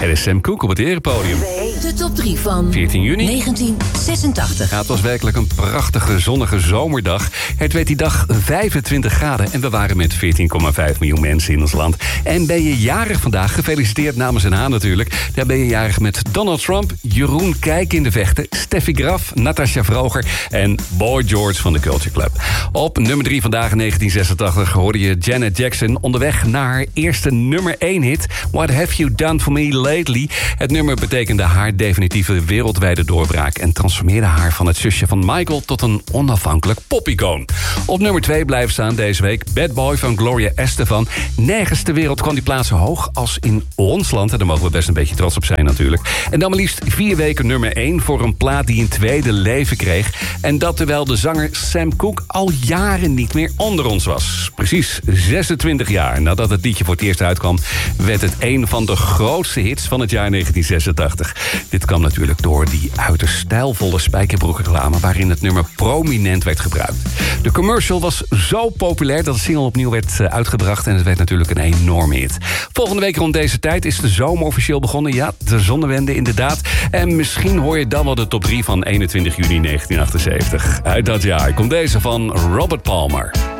Het is Sam Cooke op het erepodium. De top 3 van 14 juni 1986. Ja, het was werkelijk een prachtige zonnige zomerdag. Het werd die dag 25 graden en we waren met 14,5 miljoen mensen in ons land. En ben je jarig vandaag, gefeliciteerd namens en aan natuurlijk. Daar ben je jarig met Donald Trump, Jeroen Kijk in de Vechten, Steffi Graf, Natasja Vroger en Boy George van de Culture Club. Op nummer 3 vandaag in 1986 hoorde je Janet Jackson onderweg naar haar eerste nummer 1 hit. What Have You Done For Me Lately? Het nummer betekende haar definitieve wereldwijde doorbraak en transformeerde haar van het zusje van Michael tot een onafhankelijk popicoon. Op nummer 2 blijven staan deze week Bad Boy van Gloria Estefan. Nergens ter wereld kwam die plaats zo hoog als in ons land. En daar mogen we best een beetje trots op zijn natuurlijk. En dan maar liefst 4 weken nummer 1 voor een plaat die een tweede leven kreeg. En dat terwijl de zanger Sam Cooke al jaren niet meer onder ons was. Precies 26 jaar nadat het liedje voor het eerst uitkwam, werd het een van de grootste hits van het jaar 1986. Dit kwam natuurlijk door die uiterst stijlvolle spijkerbroekreclame waarin het nummer prominent werd gebruikt. De commercial was zo populair dat de single opnieuw werd uitgebracht en het werd natuurlijk een enorme hit. Volgende week rond deze tijd is de zomer officieel begonnen. Ja, de zonnewende inderdaad. En misschien hoor je dan wel de top 3 van 21 juni 1978. Uit dat jaar komt deze van Robert Palmer.